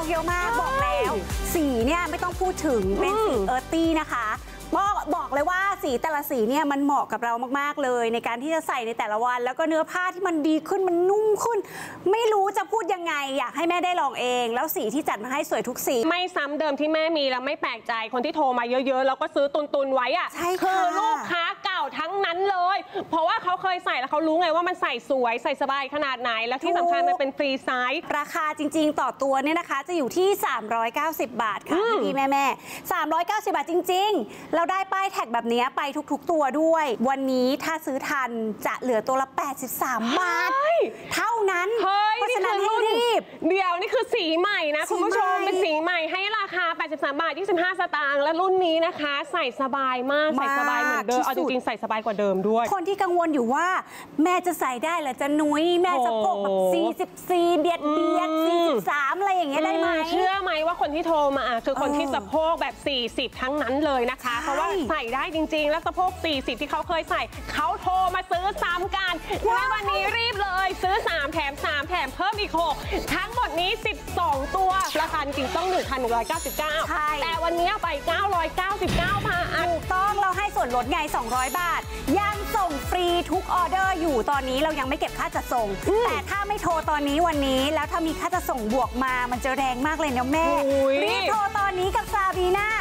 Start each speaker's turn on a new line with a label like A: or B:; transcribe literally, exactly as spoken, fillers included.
A: เยอะมากบอกแล้วสีเนี่ยไม่ต้องพูดถึงเป็นสีเอิร์ธตี้นะคะบอกบอกเลยว่าสีแต่ละสีเนี่ยมันเหมาะกับเรามากๆเลยในการที่จะใส่ในแต่ละวันแล้วก็เนื้อผ้าที่มันดีขึ้นมันนุ่มขึ้นไม่รู้จะพูดยังไงอยากให้แม่ได้ลองเองแล้วสีที่จัดมาให้สวยทุกสี
B: ไม่ซ้ำเดิมที่แม่มีแล้วไม่แปลกใจคนที่โทรมาเยอะๆแล้วก็ซื้อตุนๆไว้อะคือลูกค้าเก่าทั้งนั้นเลยเพราะว่าเขาเคยใส่แล้วเขารู้ไงว่ามันใส่สวยใส่สบายขนาดไหนแล้วที่สำคัญมันเป็นฟรีไซส์
A: ราคาจริงๆต่อตัวเนี่ยนะคะจะอยู่ที่สามร้อยเก้าสิบบาทค่ะพี่แม่ๆสามร้อยเก้าสิบบาทจริงๆเราได้ป้ายแท็กแบบนี้ไปทุกๆตัวด้วยวันนี้ถ้าซื้อทันจะเหลือตัวละแปดสิบสามบาทเท่านั้นเพราะฉะนั้นให้รีบ
B: เดี๋ยวนี่คือสีใหม่นะคุณผู้ชมเป็นสีใหม่ให้ราคาแปดสิบสามบาทยี่สิบห้าสตางค์และรุ่นนี้นะคะใส่สบายมากใส่สบายเหมือนเดิมเอาจริงๆใส่สบายกว่าเดิมด้วย
A: คนที่กังวลอยู่ว่าแม่จะใส่ได้หรือจะนุ้ยแม่จะพกแบบสี่สิบสี่เบียดเบียดสี่สิบสามอะไรอย่างเงี้ยได้ไหม
B: เชื่อไหมว่าคนที่โทรมาคือคนที่สะโพกแบบสี่สิบทั้งนั้นเลยนะคะเพราะว่าใส่ได้จริงๆแล้วสะโพกสี่สิบที่เขาเคยใส่เขาโทรมาซื้อซ้ำกันและวันนี้รีบเลยซื้อสามแถมสามแถมเพิ่มอีกหกทั้งหมดนี้สิบสองตัวราคาจริงต้อง หนึ่งพันหนึ่งร้อยเก้าสิบเก้า แต่วันนี้ไปเก้าร้อยเก้าสิบเก้าบาท
A: ถูกต้องเราให้ส่วนลดไงสองร้อยบาทยังส่งฟรีทุกออเดอร์อยู่ตอนนี้เรายังไม่เก็บค่าจัดส่งแต่ถ้าไม่โทรตอนนี้วันนี้แล้วถ้ามีค่าจัดส่งบวกมามันจะแรงมากเลยนะแม่รีบโทรตอนนี้กับซาบีน่า